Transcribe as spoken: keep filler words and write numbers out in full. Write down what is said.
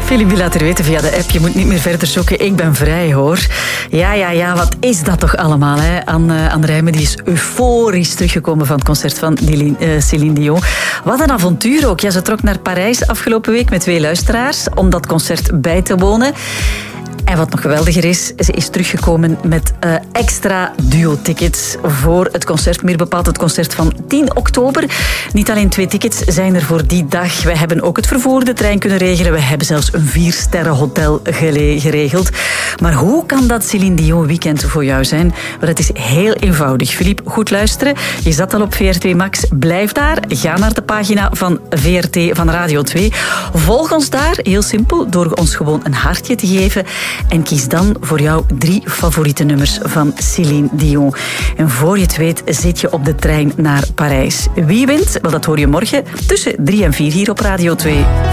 Philippe laat er weten via de app, je moet niet meer verder zoeken. Ik ben vrij, hoor. Ja, ja, ja, wat is dat toch allemaal, hè? Anne, Anne Rijmen die is euforisch teruggekomen van het concert van Céline Dion. Wat een avontuur ook. Ja, ze trok naar Parijs afgelopen week met twee luisteraars om dat concert bij te wonen. En wat nog geweldiger is, ze is teruggekomen met uh, extra duo-tickets voor het concert. Meer bepaald het concert van tien oktober. Niet alleen twee tickets zijn er voor die dag. We hebben ook het vervoer, de trein kunnen regelen. We hebben zelfs een viersterren hotel geregeld. Maar hoe kan dat Céline Dion weekend voor jou zijn? Wel, het is heel eenvoudig. Philippe, goed luisteren. Je zat al op V R T Max. Blijf daar. Ga naar de pagina van V R T van Radio twee. Volg ons daar, heel simpel, door ons gewoon een hartje te geven. En kies dan voor jou drie favoriete nummers van Céline Dion. En voor je het weet zit je op de trein naar Parijs. Wie wint? Wel, dat hoor je morgen tussen drie en vier hier op Radio twee.